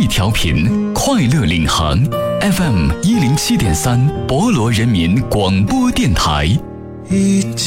调频，快乐领航 FM 107.3，博罗人民广播电台。 已经